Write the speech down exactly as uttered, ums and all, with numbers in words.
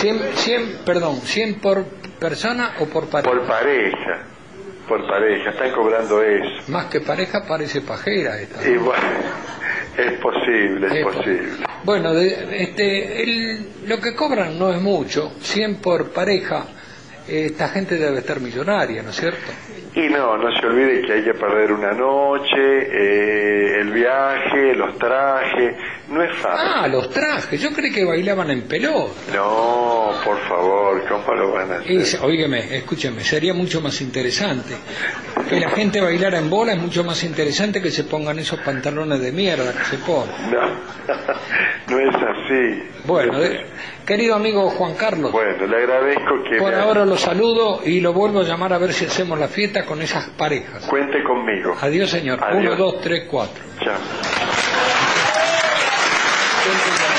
cien, cien, perdón, cien por persona o por pareja. Por pareja, por pareja, están cobrando eso. Más que pareja parece pajera esta. Y bueno, es posible, es, es posible. Bueno, de, este, el, lo que cobran no es mucho, cien por pareja. Esta gente debe estar millonaria, ¿no es cierto? Y no, no se olvide que hay que perder una noche, eh, el viaje, los trajes, no es fácil. Ah, los trajes, yo creí que bailaban en pelota. No, por favor, ¿cómo lo van a hacer? Es, oígame, escúcheme, sería mucho más interesante. Que la gente bailara en bola es mucho más interesante que se pongan esos pantalones de mierda que se ponen. No, no es así. Bueno, de, querido amigo Juan Carlos. Bueno, le agradezco que... Por me... ahora lo saludo y lo vuelvo a llamar a ver si hacemos la fiesta con esas parejas. Cuente conmigo. Adiós, señor. Adiós. Uno, dos, tres, cuatro. Chao.